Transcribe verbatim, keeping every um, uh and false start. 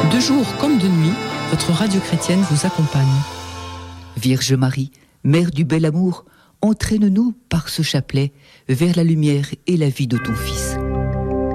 De jour comme de nuit, votre radio chrétienne vous accompagne. Vierge Marie, Mère du bel amour, entraîne-nous par ce chapelet vers la lumière et la vie de ton Fils.